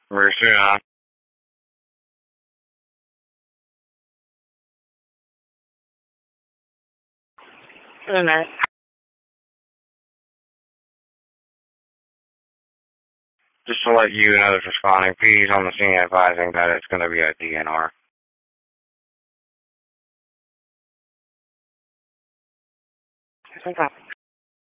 Very soon. Good night. Just to let you know that's responding, please on the scene advising that it's going to be a DNR. I think